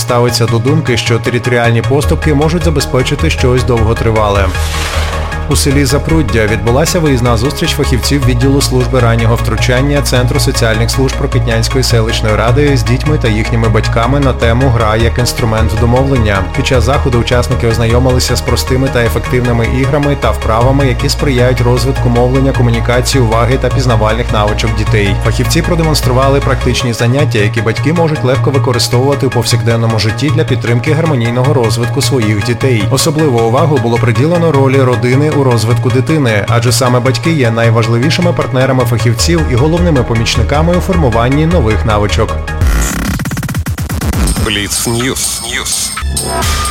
ставиться до думки, що територіальні поступки можуть забезпечити щось довготривале. У селі Запруддя відбулася виїзна зустріч фахівців відділу служби раннього втручання Центру соціальних служб Рокитнянської селищної ради з дітьми та їхніми батьками на тему «Гра як інструмент домовлення». Під час заходу учасники ознайомилися з простими та ефективними іграми та вправами, які сприяють розвитку мовлення, комунікації, уваги та пізнавальних навичок дітей. Фахівці продемонстрували практичні заняття, які батьки можуть легко використовувати у повсякденному житті для підтримки гармонійного розвитку своїх дітей. Особливу увагу було приділено ролі родини у розвитку дитини, адже саме батьки є найважливішими партнерами фахівців і головними помічниками у формуванні нових навичок. Бліц Ньюс.